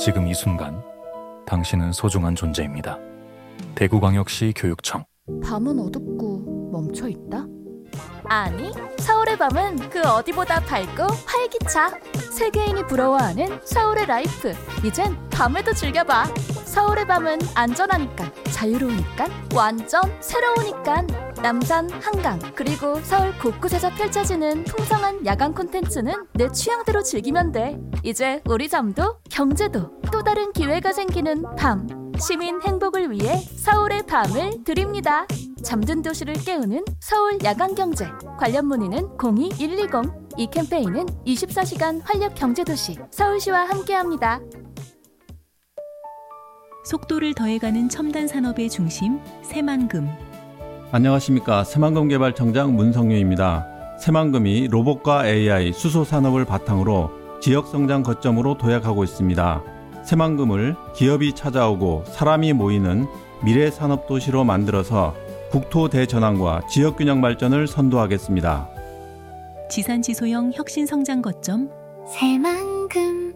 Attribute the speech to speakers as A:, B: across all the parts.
A: 지금 이 순간 당신은 소중한 존재입니다. 대구광역시 교육청.
B: 밤은 어둡고 멈춰있다?
C: 아니, 서울의 밤은 그 어디보다 밝고 활기차. 세계인이 부러워하는 서울의 라이프. 이젠 밤에도 즐겨봐. 서울의 밤은 안전하니까, 자유로우니까, 완전 새로우니까. 남산, 한강, 그리고 서울 곳곳에서 펼쳐지는 풍성한 야간 콘텐츠는 내 취향대로 즐기면 돼. 이제 우리 잠도 경제도 또 다른 기회가 생기는 밤. 시민 행복을 위해 서울의 밤을 드립니다. 잠든 도시를 깨우는 서울 야간경제. 관련 문의는 02-120. 이 캠페인은 24시간 활력경제도시 서울시와 함께합니다.
D: 속도를 더해가는 첨단 산업의 중심 새만금.
E: 안녕하십니까. 새만금개발청장 문성유입니다. 새만금이 로봇과 AI, 수소산업을 바탕으로 지역성장 거점으로 도약하고 있습니다. 새만금을 기업이 찾아오고 사람이 모이는 미래산업도시로 만들어서 국토 대전환과 지역균형 발전을 선도하겠습니다.
D: 지산지소형 혁신성장 거점
F: 새만금.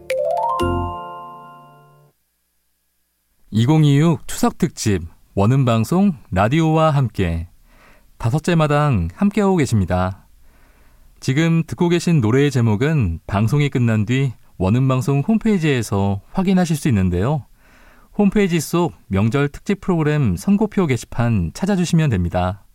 G: 2026 추석특집 원음방송 라디오와 함께 5째 마당 함께하고 계십니다. 지금 듣고 계신 노래의 제목은 방송이 끝난 뒤 원음방송 홈페이지에서 확인하실 수 있는데요. 홈페이지 속 명절 특집 프로그램 선고표 게시판 찾아주시면 됩니다.